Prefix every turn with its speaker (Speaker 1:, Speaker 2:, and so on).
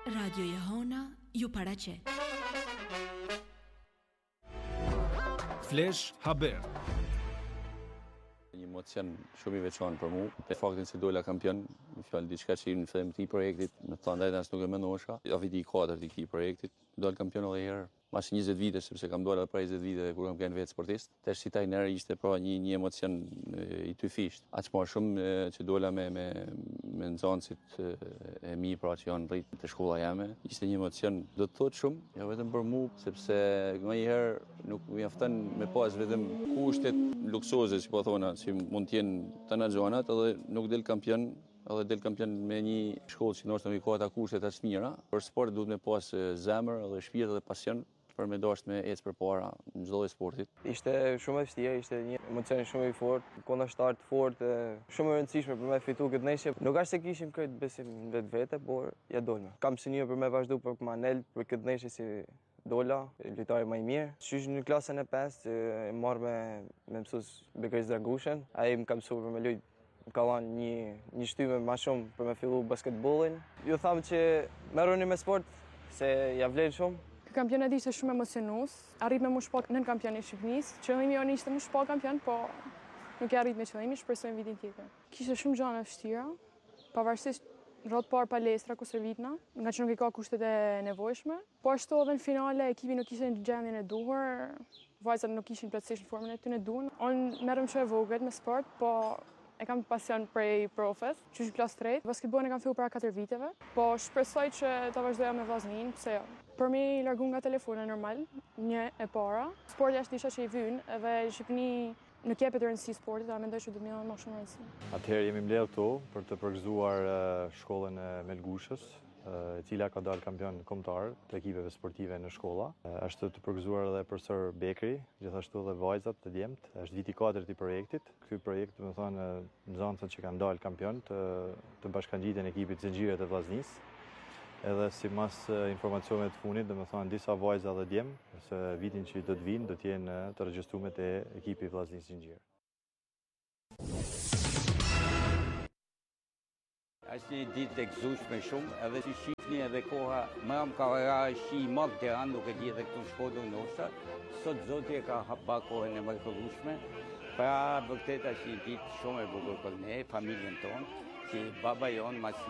Speaker 1: Radio Jehona ju paraqet.
Speaker 2: Flash Haber.
Speaker 3: Një emocion shumë i veçantë për mua. Për faktin se dola kampion, më fjalë diçka që në fillim të këtij projektit, me thënë drejtën as nuk e mendoesha. Ja viti i 4 i këtij projektit, dal kampion edhe herë. Mas 20 vite, sepse kam dalë edhe para 20 viteve kur kam qenë vetë sportist. Tash si trajner ishte pra një emocion i tyfisht. Aq më shumë që dola me nxënësit e mi pra që janë rrit te shkolla jame. Ishte një emocion do të thotë shumë, jo vetëm për mua, sepse ndonjëherë nuk mjafton me pas vetëm kushtet luksoze, si po thona, si mund të jenë të naxhonat, edhe nuk del kampion edhe del kampion me një shkollë që ndoshta nuk ka ata kushtet as mira. Për sport duhet me pas zemër edhe shpirt edhe pasion për me dashur me ecë përpara në çdo lloj sportit.
Speaker 4: Ishte shumë e vështirë, ishte një emocion shumë i fortë, kundërshtar të fortë, shumë e rëndësishme për me fitu këtë ndeshje. Nuk është se kishim këtë besim në vetvete, por ja dolme. Kam synime për me vazhdu për Manel për këtë ndeshje si dola, lojtari më i mirë. Qysh në klasën e 5 e marr me mësues Bekris Dragushen. Ai më ka mësuar për me luajt, më ka dhënë një shtyme më shumë për me fillu basketbollin. Ju tham që merruni me sport se ja vlen shumë.
Speaker 5: Kampionati ishte shumë emocionues. Arrit me mu shpa nën kampion e Shqipërisë. Qëllimi jonë ishte mu shpa kampion, po nuk e arrit me qëllimi, shpresojmë vitin tjetër. Kishte shumë gjëra vështira, pavarësisht rrot parë palestra ku servitna, nga që nuk i ka kushtet e nevojshme. Po ashtu edhe në finale ekipi nuk ishte në gjendjen e duhur, vajzat nuk ishin plotësisht në formën e tyre duan. Unë merrem që e vogël me sport, po e kam pasion prej profes, që është klasë 3. Basketbollin e kam filluar para 4 viteve, po shpresoj që ta vazhdoja me vllaznin, pse jo. Për mi largu nga telefoni normal, një e para. Sporti është diçka që i vyn, edhe në Shqipëri nuk jepet rëndësi sportit, a mendoj që do të më më shumë rëndësi.
Speaker 6: Atëherë jemi mbledhur këtu për të përgëzuar shkollën e Melgushës, e cila ka dalë kampion kombëtar të ekipeve sportive në shkolla. Është të përgëzuar edhe përsër Bekri, gjithashtu edhe vajzat të djemt. Është viti 4 i projektit. Ky projekt, do të thonë, nxënësat që kanë dalë kampion të bashkangjitjen e ekipit Zinxhiret e Vllaznisë. Edhe si mas informacioneve të fundit, do të thonë disa vajza dhe djem, se vitin që do të vinë do të jenë të regjistruar te ekipi i Vllaznisë Zinxhir.
Speaker 7: Është një ditë të gëzueshme shumë, edhe që shifni edhe koha më ka rarë shi i madh Tiranë, nuk e di edhe këtu në Shkodër ndoshta. Sot Zoti e ka hapa kohën e mrekullueshme. Pra vërtet është një ditë shumë e bukur për ne, familjen tonë, që baba jonë